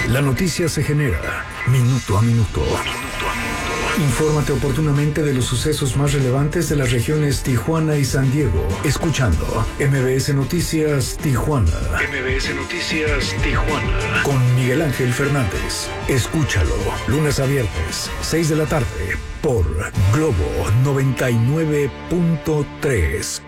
La noticia se genera minuto a minuto. Infórmate oportunamente de los sucesos más relevantes de las regiones Tijuana y San Diego, escuchando MBS Noticias Tijuana. MBS Noticias Tijuana. Con Miguel Ángel Fernández. Escúchalo, lunes a viernes, 6 de la tarde, por Globo 99.3.